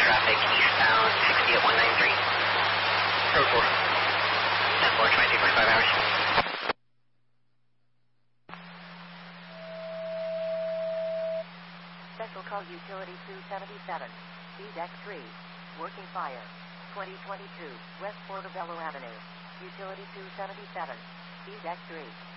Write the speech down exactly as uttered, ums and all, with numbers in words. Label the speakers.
Speaker 1: traffic eastbound sixty at one nine three. Code four. ten four, twenty-two forty-five hours.
Speaker 2: Central call utility two seventy-seven. Speed X three. Working fire. twenty twenty-two West Portobello Avenue. Utility two seventy-seven. Speed X three.